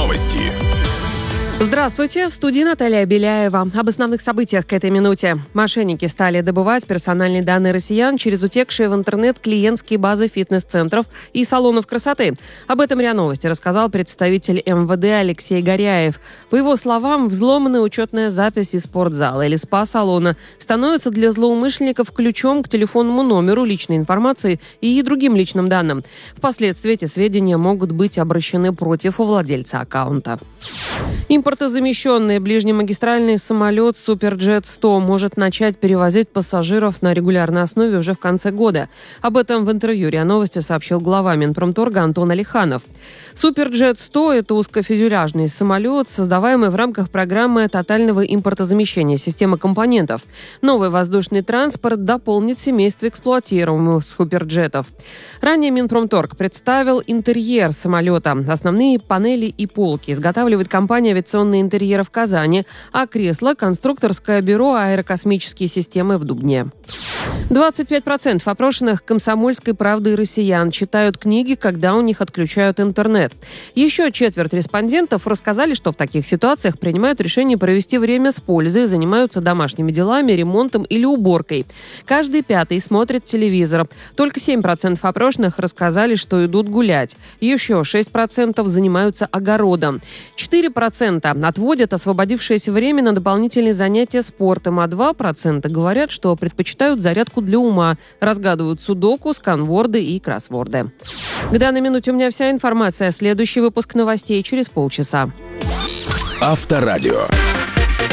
Новости. Здравствуйте, в студии Наталья Беляева. Об основных событиях к этой минуте. Мошенники стали добывать персональные данные россиян через утекшие в интернет клиентские базы фитнес-центров и салонов красоты. Об этом РИА Новости рассказал представитель МВД Алексей Горяев. По его словам, взломанная учетная запись из спортзала или спа-салона становится для злоумышленников ключом к телефонному номеру, личной информации и другим личным данным. Впоследствии эти сведения могут быть обращены против владельца аккаунта. Импортозамещенный ближнемагистральный самолет «Суперджет-100» может начать перевозить пассажиров на регулярной основе уже в конце года. Об этом в интервью РИА Новости сообщил глава Минпромторга Антон Алиханов. «Суперджет-100» – это узкофюзеляжный самолет, создаваемый в рамках программы тотального импортозамещения системы компонентов. Новый воздушный транспорт дополнит семейство эксплуатируемых суперджетов. Ранее Минпромторг представил интерьер самолета. Основные панели и полки изготавливает компания «Авиационные интерьеры» в Казани, а кресла – конструкторское бюро «Аэрокосмические системы» в Дубне. 25% опрошенных «Комсомольской правды» россиян читают книги, когда у них отключают интернет. Еще четверть респондентов рассказали, что в таких ситуациях принимают решение провести время с пользой, занимаются домашними делами, ремонтом или уборкой. Каждый пятый смотрит телевизор. Только 7% опрошенных рассказали, что идут гулять. Еще 6% занимаются огородом. 4% отводят освободившееся время на дополнительные занятия спортом, а 2% говорят, что предпочитают зарядку для ума, разгадывают судоку, сканворды и кроссворды. К данной минуте у меня вся информация. Следующий выпуск новостей через полчаса. Авторадио.